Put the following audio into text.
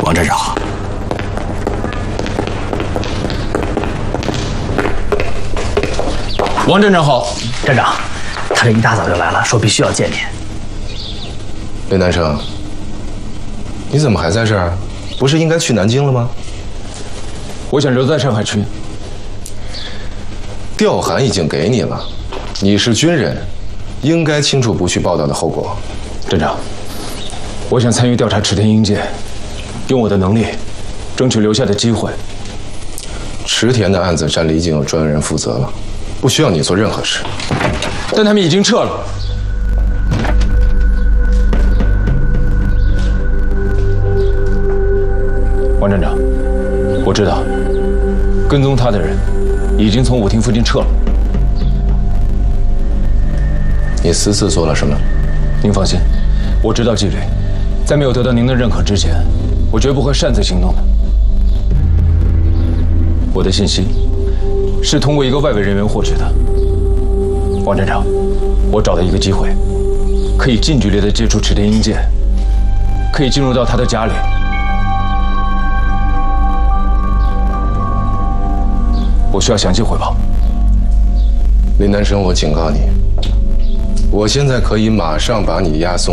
王站长好。王站长好。站长，他这一大早就来了，说必须要见您。 林南生，你怎么还在这儿？不是应该去南京了吗？ 我想留在上海区。 调函已经给你了，你是军人，应该清楚不去报道的后果。 站长，我想参与调查池田英介，用我的能力，争取留下的机会。 池田的案子站里已经有专人负责了，不需要你做任何事。 但他们已经撤了。王站长，我知道，跟踪他的人已经从舞厅附近撤了。 你私自做了什么？ 您放心，我知道纪律，在没有得到您的认可之前，我绝不会擅自行动的。我的信息是通过一个外围人员获取的。王站长，我找到一个机会，可以近距离地接触池田英介，可以进入到他的家里。我需要详细汇报。 林南生，我警告你，我现在可以马上把你押送